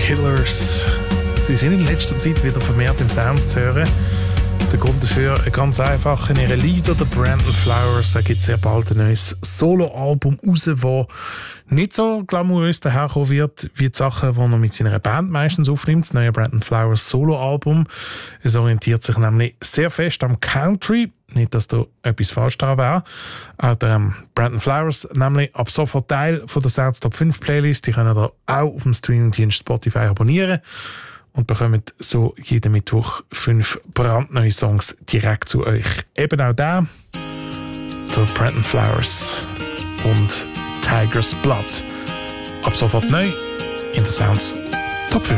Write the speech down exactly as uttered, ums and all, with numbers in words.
Killers. Sie sind in letzter Zeit wieder vermehrt im Sounds zu hören. Der Grund dafür ganz einfach. In ihrem Leader, der Brandon Flowers, gibt sehr bald ein neues Soloalbum raus, das nicht so glamourös daherkommen wird, wie die Sachen, die er mit seiner Band meistens aufnimmt. Das neue Brandon Flowers Soloalbum. Es orientiert sich nämlich sehr fest am Country. Nicht, dass da etwas falsch daran wäre. Auch der ähm, Brandon Flowers nämlich ab sofort Teil von der Sounds Top fünf Playlist. Die können ihr auch auf dem Streamingdienst Spotify abonnieren und bekommt so jeden Mittwoch fünf brandneue Songs direkt zu euch. Eben auch der, der Brandon Flowers und Tiger's Blood. Ab sofort neu in der Sounds Top fünf.